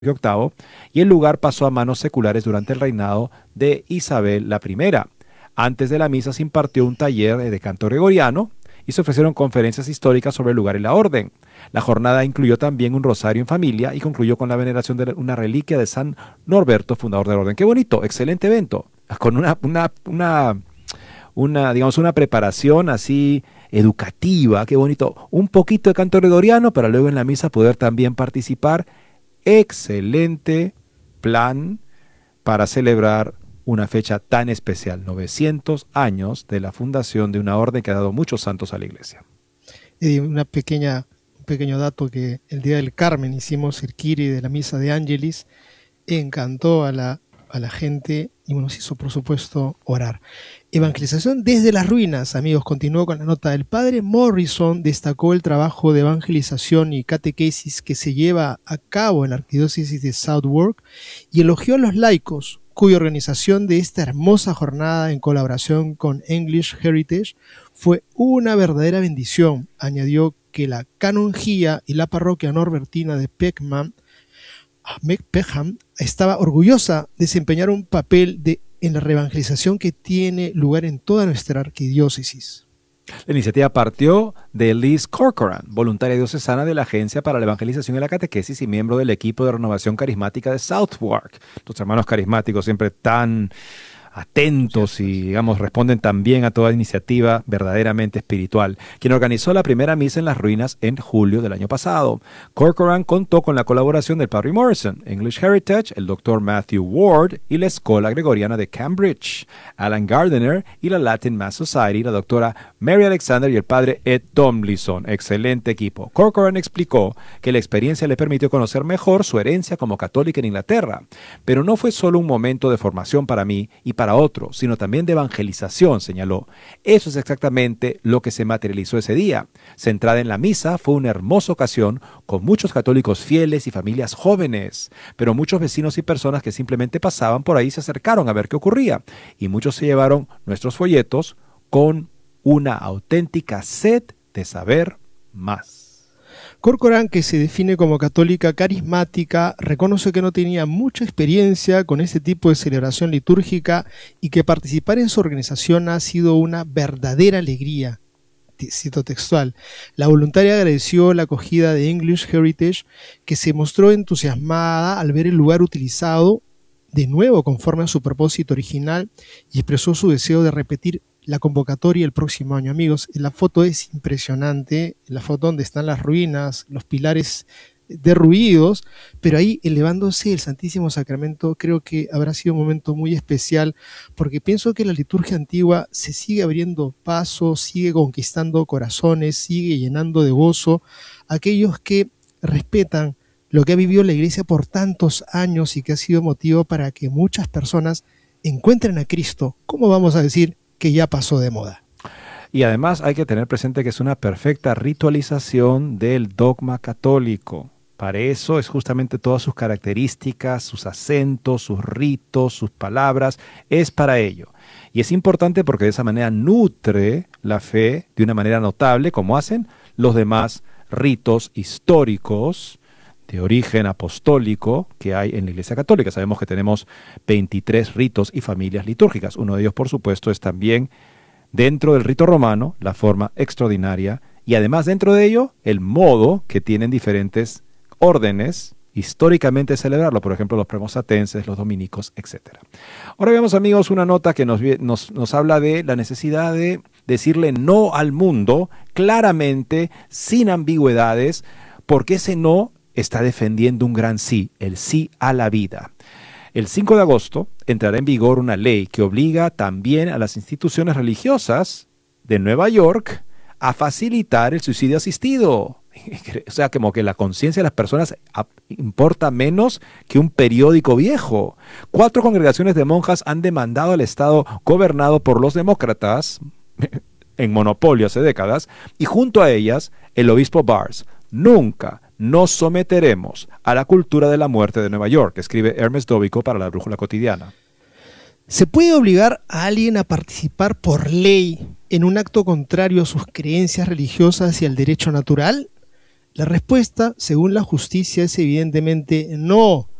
VIII, y el lugar pasó a manos seculares durante el reinado de Isabel I. Antes de la misa se impartió un taller de canto gregoriano y se ofrecieron conferencias históricas sobre el lugar y la orden. La jornada incluyó también un rosario en familia y concluyó con la veneración de una reliquia de San Norberto, fundador del orden. ¡Qué bonito! Excelente evento, con digamos, una preparación así educativa. ¡Qué bonito! Un poquito de canto gregoriano para luego en la misa poder también participar. Excelente plan para celebrar una fecha tan especial, 900 años de la fundación de una orden que ha dado muchos santos a la iglesia. Un pequeño dato, que el día del Carmen hicimos el Kyrie de la misa de Angelis, encantó a la gente y nos hizo, por supuesto, orar. Evangelización desde las ruinas, amigos. Continuó con la nota. del padre Morrison destacó el trabajo de evangelización y catequesis que se lleva a cabo en la arquidiócesis de Southwark y elogió a los laicos, cuya organización de esta hermosa jornada en colaboración con English Heritage fue una verdadera bendición. Añadió que la canonjía y la parroquia norbertina de Peckham estaba orgullosa de desempeñar un papel en la reevangelización que tiene lugar en toda nuestra arquidiócesis. La iniciativa partió de Liz Corcoran, voluntaria diocesana de la Agencia para la Evangelización y la Catequesis y miembro del equipo de renovación carismática de Southwark. Los hermanos carismáticos siempre tan atentos y, digamos, responden también a toda iniciativa verdaderamente espiritual, quien organizó la primera misa en las ruinas en julio del año pasado. Corcoran contó con la colaboración del padre Morrison, English Heritage, el doctor Matthew Ward y la Escuela Gregoriana de Cambridge, Alan Gardiner y la Latin Mass Society, la doctora Mary Alexander y el padre Ed Tomlinson. Excelente equipo. Corcoran explicó que la experiencia le permitió conocer mejor su herencia como católica en Inglaterra, pero no fue solo un momento de formación para mí y para otros, sino también de evangelización, señaló. Eso es exactamente lo que se materializó ese día. Centrada en la misa, fue una hermosa ocasión con muchos católicos fieles y familias jóvenes, pero muchos vecinos y personas que simplemente pasaban por ahí se acercaron a ver qué ocurría, y muchos se llevaron nuestros folletos con una auténtica sed de saber más. Corcoran, que se define como católica carismática, reconoce que no tenía mucha experiencia con este tipo de celebración litúrgica y que participar en su organización ha sido una verdadera alegría. Cito textual. La voluntaria agradeció la acogida de English Heritage, que se mostró entusiasmada al ver el lugar utilizado de nuevo conforme a su propósito original y expresó su deseo de repetir la convocatoria el próximo año. Amigos, la foto es impresionante, la foto donde están las ruinas, los pilares derruidos, pero ahí elevándose el Santísimo Sacramento. Creo que habrá sido un momento muy especial, porque pienso que la liturgia antigua se sigue abriendo paso, sigue conquistando corazones, sigue llenando de gozo a aquellos que respetan lo que ha vivido la Iglesia por tantos años y que ha sido motivo para que muchas personas encuentren a Cristo. ¿Cómo vamos a decir que ya pasó de moda? Y además hay que tener presente que es una perfecta ritualización del dogma católico. Para eso es justamente todas sus características, sus acentos, sus ritos, sus palabras, es para ello. Y es importante porque de esa manera nutre la fe de una manera notable, como hacen los demás ritos históricos de origen apostólico que hay en la Iglesia Católica. Sabemos que tenemos 23 ritos y familias litúrgicas. Uno de ellos, por supuesto, es también dentro del rito romano, la forma extraordinaria, y además dentro de ello, el modo que tienen diferentes órdenes históricamente de celebrarlo, por ejemplo, los premonstratenses, los dominicos, etc. Ahora veamos, amigos, una nota que nos habla de la necesidad de decirle no al mundo claramente, sin ambigüedades, porque ese no está defendiendo un gran sí, el sí a la vida. El 5 de agosto entrará en vigor una ley que obliga también a las instituciones religiosas de Nueva York a facilitar el suicidio asistido. O sea, como que la conciencia de las personas importa menos que un periódico viejo. 4 congregaciones de monjas han demandado al Estado gobernado por los demócratas en monopolio hace décadas, y junto a ellas el obispo Barrs. Nunca nos someteremos a la cultura de la muerte de Nueva York, escribe Hermes Dóbico para la Brújula Cotidiana. ¿Se puede obligar a alguien a participar por ley en un acto contrario a sus creencias religiosas y al derecho natural? La respuesta, según la justicia, es evidentemente no.